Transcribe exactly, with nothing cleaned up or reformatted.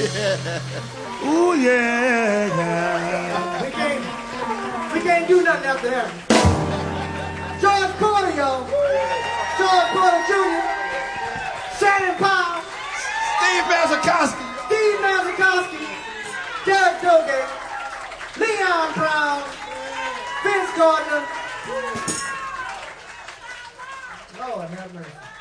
Ooh, yeah, yeah. We can't, we can't do nothing after that. George Porter, y'all. George Porter Junior Shannon Powell. Steve Mazikowski. Steve Mazikowski. Derek Dogan. Leon Brown. Vince Gardner. Lord have mercy.